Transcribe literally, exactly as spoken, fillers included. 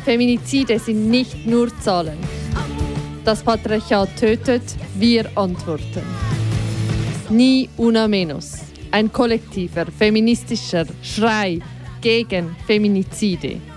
Feminizide sind nicht nur Zahlen. Das Patriarchat tötet, wir antworten. Ni una menos. Ein kollektiver feministischer Schrei gegen Feminizide.